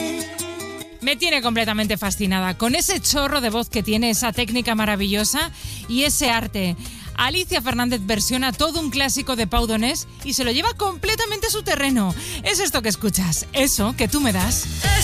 Me tiene completamente fascinada con ese chorro de voz que tiene, esa técnica maravillosa y ese arte. Alicia Fernández versiona todo un clásico de Pau Donés y se lo lleva completamente a su terreno. Es esto que escuchas, eso que tú me das.